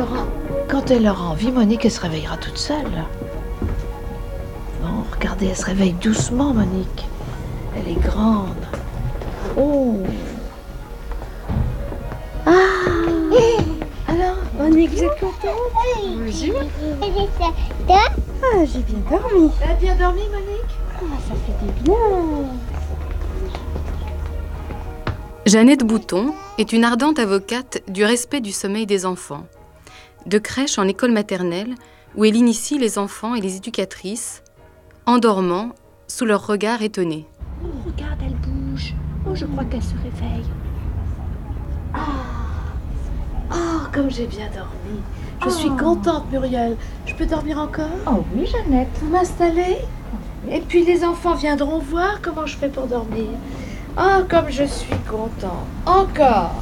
quand elle aura envie, Monique, elle se réveillera toute seule. Bon, regardez, elle se réveille doucement, Monique. Elle est grande. Oh. Ah. Alors, Monique, vous êtes contente? Bonjour. Ah, j'ai bien dormi. Elle a bien dormi, Monique? Ah, ça fait du bien. Jeannette Bouton est une ardente avocate du respect du sommeil des enfants. De crèche en école maternelle, où elle initie les enfants et les éducatrices, en dormant, sous leur regard étonné. Oh, regarde, elle bouge. Oh, je crois qu'elle se réveille. Oh, comme j'ai bien dormi. Je suis contente, Muriel. Je peux dormir encore? Oh oui, Jeannette. Vous m'installez? Et puis les enfants viendront voir comment je fais pour dormir. Oh, comme je suis contente. Encore.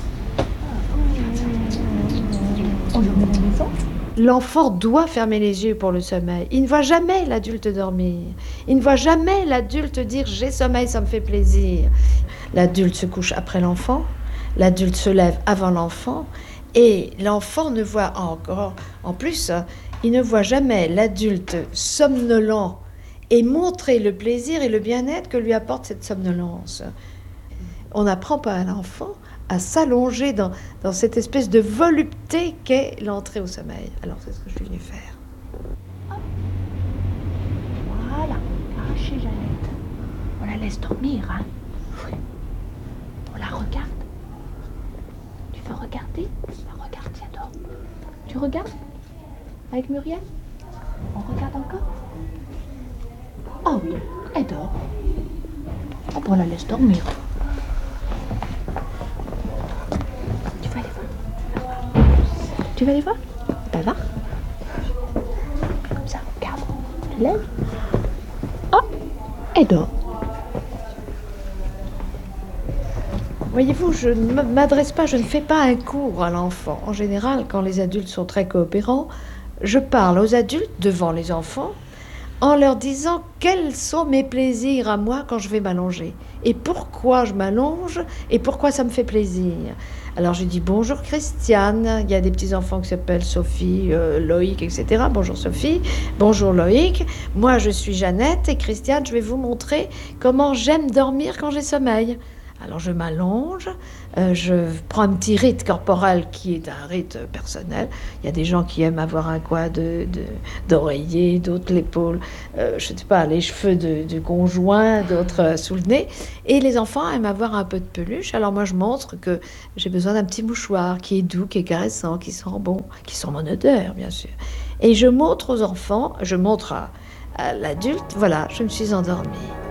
On dormit à la maison? L'enfant doit fermer les yeux pour le sommeil. Il ne voit jamais l'adulte dormir. Il ne voit jamais l'adulte dire « j'ai sommeil, ça me fait plaisir ». L'adulte se couche après l'enfant. L'adulte se lève avant l'enfant. Et l'enfant ne voit encore, en plus, il ne voit jamais l'adulte somnolent et montrer le plaisir et le bien-être que lui apporte cette somnolence. On n'apprend pas à l'enfant à s'allonger dans cette espèce de volupté qu'est l'entrée au sommeil. Alors c'est ce que je suis venue faire. Voilà, chez Jeannette. On la laisse dormir, hein? Oui. On la regarde. Tu veux regarder? Regarde, tiens, dors. Tu regardes? Avec Muriel? On regarde encore? Ah oui, elle dort. Oh, on la laisse dormir. Tu vas aller voir? Tu vas aller voir? Ben va. Comme ça, regarde. Tu lèves. Oh, elle dort. Voyez-vous, je ne m'adresse pas, je ne fais pas un cours à l'enfant. En général, quand les adultes sont très coopérants, je parle aux adultes devant les enfants en leur disant quels sont mes plaisirs à moi quand je vais m'allonger et pourquoi je m'allonge et pourquoi ça me fait plaisir. Alors je dis bonjour Christiane, il y a des petits-enfants qui s'appellent Sophie, Loïc, etc. Bonjour Sophie, bonjour Loïc, moi je suis Jeannette et Christiane, je vais vous montrer comment j'aime dormir quand j'ai sommeil. Alors je m'allonge, je prends un petit rite corporel qui est un rite personnel. Il y a des gens qui aiment avoir un coin d'oreiller, d'autres l'épaule, je ne sais pas, les cheveux du conjoint, d'autres sous le nez. Et les enfants aiment avoir un peu de peluche. Alors moi je montre que j'ai besoin d'un petit mouchoir qui est doux, qui est caressant, qui sent bon, qui sent mon odeur bien sûr. Et je montre aux enfants, je montre à l'adulte, voilà, je me suis endormie.